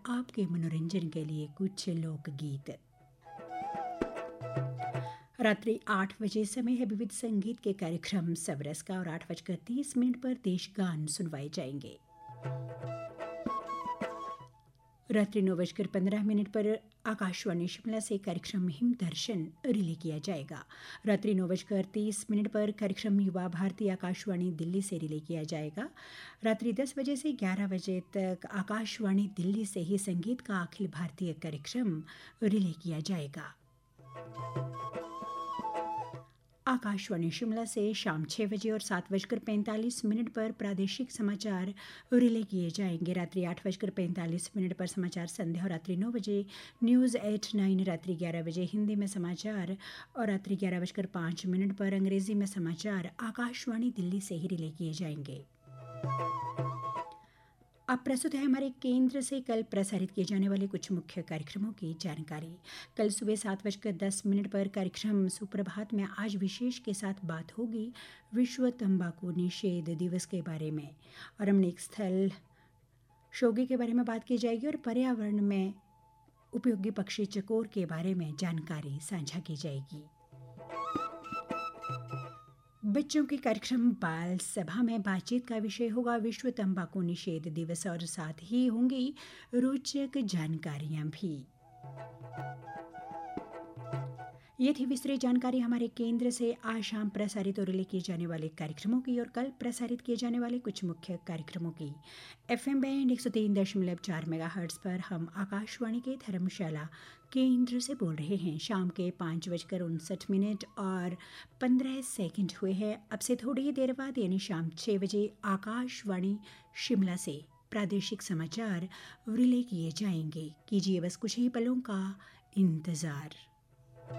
आपके मनोरंजन के लिए कुछ लोकगीत। रात्रि 8 बजे समय है विविध संगीत के कार्यक्रम सबरस का और 8:30 पर देश गान सुनवाए जाएंगे। रात्रि 9:15 पर आकाशवाणी शिमला से कार्यक्रम हिम दर्शन रिले किया जाएगा। रात्रि 9:30 पर कार्यक्रम युवा भारती आकाशवाणी दिल्ली से रिले किया जाएगा। रात्रि 10 बजे से 11 बजे तक आकाशवाणी दिल्ली से ही संगीत का अखिल भारतीय कार्यक्रम रिले किया जाएगा। आकाशवाणी शिमला से शाम 6 बजे और 7:45 पर प्रादेशिक समाचार रिले किए जाएंगे। रात्रि 8:45 पर समाचार संध्या और रात्रि 9 बजे न्यूज़ एट 9, रात्रि 11 बजे हिंदी में समाचार और रात्रि 11:05 पर अंग्रेजी में समाचार आकाशवाणी दिल्ली से ही रिले किए जाएंगे। अब प्रस्तुत है हमारे केंद्र से कल प्रसारित किए जाने वाले कुछ मुख्य कार्यक्रमों की जानकारी। कल सुबह 7:10 पर कार्यक्रम सुप्रभात में आज विशेष के साथ बात होगी विश्व तंबाकू निषेध दिवस के बारे में, और रमणीक स्थल शोगे के बारे में बात की जाएगी और पर्यावरण में उपयोगी पक्षी चकोर के बारे में जानकारी साझा की जाएगी। बच्चों के कार्यक्रम बाल सभा में बातचीत का विषय होगा विश्व तंबाकू निषेध दिवस, और साथ ही होंगी रोचक जानकारियां भी। ये थी विस्तृत जानकारी हमारे केंद्र से आज शाम प्रसारित और रिले किए जाने वाले कार्यक्रमों की और कल प्रसारित किए जाने वाले कुछ मुख्य कार्यक्रमों की। FM बैंड 103.4 मेगाहर्ट्ज पर हम आकाशवाणी के धर्मशाला केंद्र से बोल रहे हैं। शाम के 5:59 और 15 सेकंड हुए हैं। अब से थोड़ी देर बाद यानी शाम 6 बजे आकाशवाणी शिमला से प्रादेशिक समाचार रिले किए जाएंगे। कीजिए बस कुछ ही पलों का इंतज़ार।